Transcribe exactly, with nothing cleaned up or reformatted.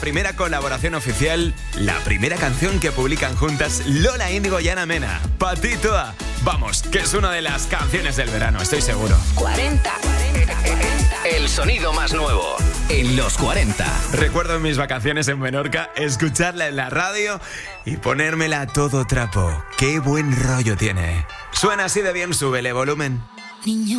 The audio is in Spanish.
Primera colaboración oficial, la primera canción que publican juntas Lola Índigo y Ana Mena. Pa' ti toda. Vamos, que es una de las canciones del verano, estoy seguro. cuarenta. El sonido más nuevo en los cuarenta. Recuerdo en mis vacaciones en Menorca escucharla en la radio y ponérmela a todo trapo. Qué buen rollo tiene. Suena así de bien, súbele volumen. Niño.